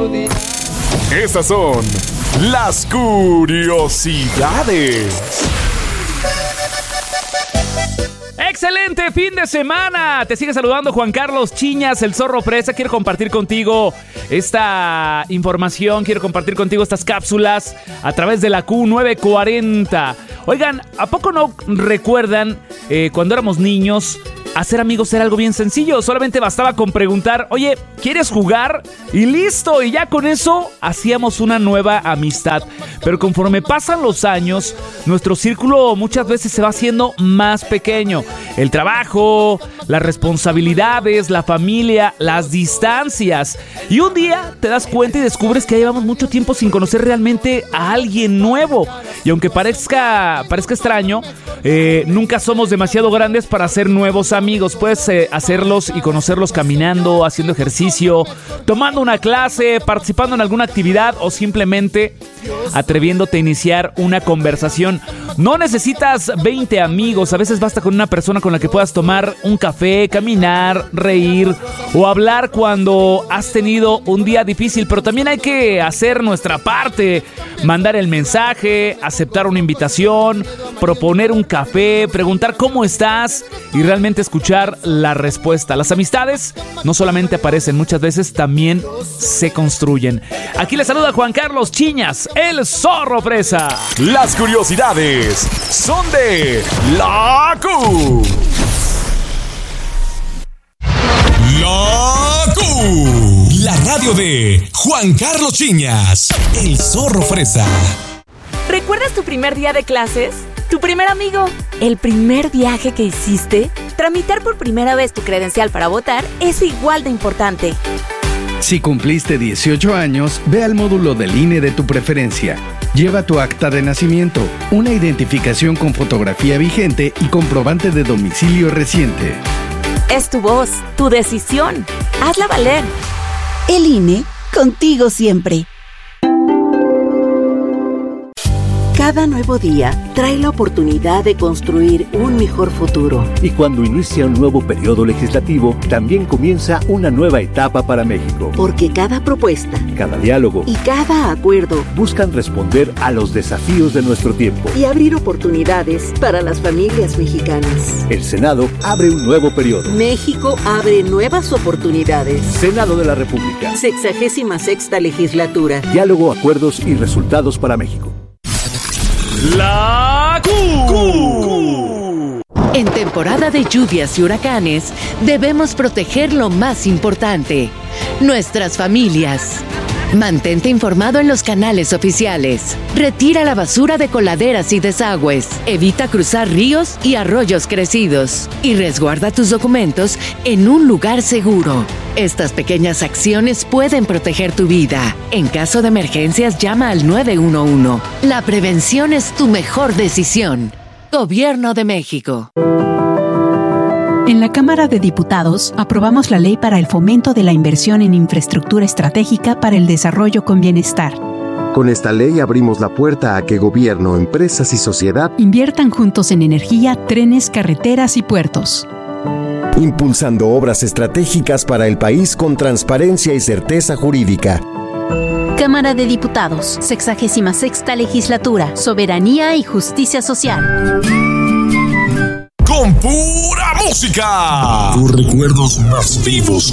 Estas son las curiosidades. ¡Excelente fin de semana! Te sigue saludando Juan Carlos Chiñas, el Zorro Fresa. Quiero compartir contigo esta información, quiero compartir contigo estas cápsulas a través de la Q940. Oigan, ¿a poco no recuerdan cuando éramos niños? Hacer amigos era algo bien sencillo, solamente bastaba con preguntar, oye, ¿quieres jugar? Y listo, y ya con eso hacíamos una nueva amistad. Pero conforme pasan los años, nuestro círculo muchas veces se va haciendo más pequeño. El trabajo, las responsabilidades, la familia, las distancias. Y un día te das cuenta y descubres que ya llevamos mucho tiempo sin conocer realmente a alguien nuevo. Y aunque parezca extraño, nunca somos demasiado grandes para hacer nuevos amigos. Puedes hacerlos y conocerlos caminando, haciendo ejercicio, tomando una clase, participando en alguna actividad o simplemente atreviéndote a iniciar una conversación. No necesitas 20 amigos, a veces basta con una persona con la que puedas tomar un café, caminar, reír o hablar cuando has tenido un día difícil. Pero también hay que hacer nuestra parte, mandar el mensaje, aceptar una invitación, proponer un café, preguntar cómo estás y realmente escuchar la respuesta. Las amistades no solamente aparecen, muchas veces también se construyen. Aquí les saluda Juan Carlos Chiñas, el Zorro Fresa. Las curiosidades son de la Q. La Q. La radio de Juan Carlos Chiñas, el Zorro Fresa. ¿Recuerdas tu primer día de clases? ¿Tu primer amigo? ¿El primer viaje que hiciste? Tramitar por primera vez tu credencial para votar es igual de importante. Si cumpliste 18 años, ve al módulo del INE de tu preferencia. Lleva tu acta de nacimiento, una identificación con fotografía vigente y comprobante de domicilio reciente. Es tu voz, tu decisión. Hazla valer. El INE, contigo siempre. Cada nuevo día trae la oportunidad de construir un mejor futuro. Y cuando inicia un nuevo periodo legislativo, también comienza una nueva etapa para México. Porque cada propuesta, cada diálogo y cada acuerdo buscan responder a los desafíos de nuestro tiempo y abrir oportunidades para las familias mexicanas. El Senado abre un nuevo periodo. México abre nuevas oportunidades. Senado de la República. 66ª legislatura. Diálogo, acuerdos y resultados para México. La Q. En temporada de lluvias y huracanes, debemos proteger lo más importante, nuestras familias. Mantente informado en los canales oficiales. Retira la basura de coladeras y desagües. Evita cruzar ríos y arroyos crecidos. Y resguarda tus documentos en un lugar seguro. Estas pequeñas acciones pueden proteger tu vida. En caso de emergencias, llama al 911. La prevención es tu mejor decisión. Gobierno de México. En la Cámara de Diputados aprobamos la Ley para el Fomento de la Inversión en Infraestructura Estratégica para el Desarrollo con Bienestar. Con esta ley abrimos la puerta a que gobierno, empresas y sociedad inviertan juntos en energía, trenes, carreteras y puertos. Impulsando obras estratégicas para el país con transparencia y certeza jurídica. Cámara de Diputados, 66ª Legislatura, Soberanía y Justicia Social. Con pura música. Tus recuerdos más vivos